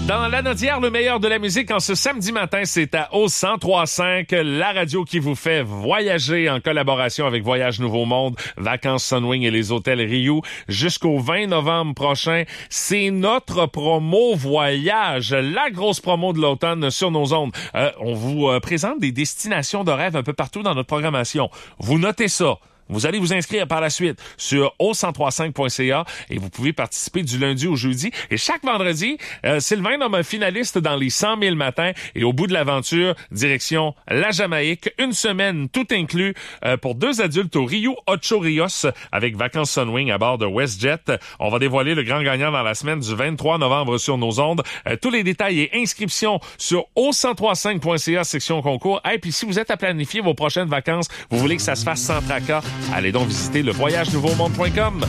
Dans l'Anaudière, le meilleur de la musique en ce samedi matin, c'est à au 103.5, la radio qui vous fait voyager en collaboration avec Voyage Nouveau Monde, Vacances Sunwing et les hôtels Riu jusqu'au 20 novembre prochain. C'est notre promo voyage, la grosse promo de l'automne sur nos ondes. On vous présente des destinations de rêve un peu partout dans notre programmation. Vous notez ça. Vous allez vous inscrire par la suite sur au1035.ca et vous pouvez participer du lundi au jeudi. Et chaque vendredi, Sylvain nomme un finaliste dans les 100 000 matins. Et au bout de l'aventure, direction la Jamaïque. Une semaine, tout inclus, pour 2 adultes au Rio Ocho Rios avec Vacances Sunwing à bord de WestJet. On va dévoiler le grand gagnant dans la semaine du 23 novembre sur nos ondes. Tous les détails et inscriptions sur au1035.ca, section concours. Et puis si vous êtes à planifier vos prochaines vacances, vous voulez que ça se fasse sans tracas, allez donc visiter le voyagenouveaumonde.com.